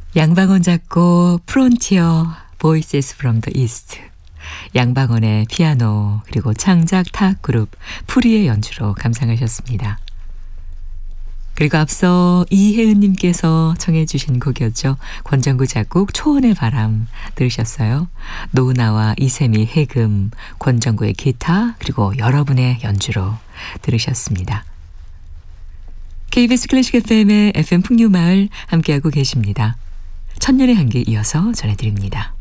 양방원 작곡 프론티어 Voices from the East. 양방원의 피아노 그리고 창작 타악 그룹 프리의 연주로 감상하셨습니다. 그리고 앞서 이혜은님께서 청해 주신 곡이었죠. 권정구 작곡 초원의 바람 들으셨어요. 노은아와 이샘희 해금, 권정구의 기타 그리고 여러분의 연주로 들으셨습니다. KBS 클래식 FM의 FM 풍류마을 함께하고 계십니다. 천년의 한기 이어서 전해드립니다.